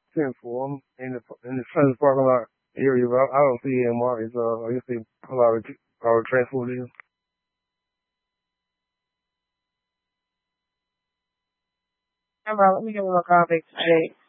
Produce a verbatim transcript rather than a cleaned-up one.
ten for them in the in the Trans parking lot area. But I, I don't see it in Martin's. Uh, I guess they pull out our transport deal. All right, let me give him a call back today.